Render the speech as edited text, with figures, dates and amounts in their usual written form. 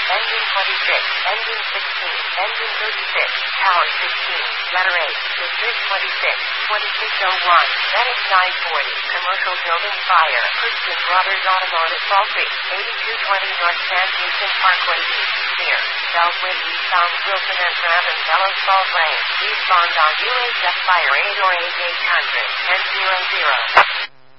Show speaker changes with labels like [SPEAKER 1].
[SPEAKER 1] Engine 26, Engine 16, Engine 36, Tower 16, Letter 8, District 26, 2601, Medic 940, Commercial Building Fire, Christian Brothers Automotive Fall Creek, 8220 North San Houston Parkway East, near Beltway eastbound Wilson and Travis Bellows Falls Lane, respond on UHF Fire 8 or 8800, 1000.